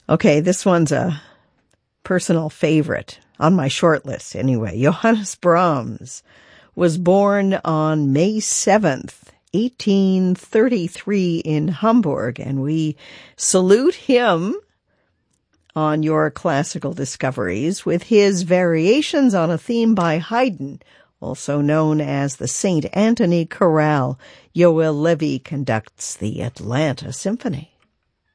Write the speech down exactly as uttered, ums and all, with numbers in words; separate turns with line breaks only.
Okay, this one's a personal favorite, on my short list anyway. Johannes Brahms was born on May seventh, eighteen thirty-three in Hamburg, and we salute him on Your Classical Discoveries with his variations on a theme by Haydn, also known as the Saint Anthony Chorale. Yoel Levy conducts the Atlanta Symphony.